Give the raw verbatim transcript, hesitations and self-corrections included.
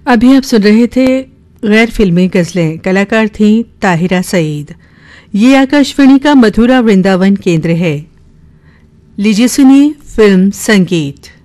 अभी आप सुन रहे थे गैर फिल्मी गजलें। कलाकार थी ताहिरा सईद। ये आकाशवाणी का मधुरा वृंदावन केंद्र है। लीजिए सुनिए फिल्म संगीत।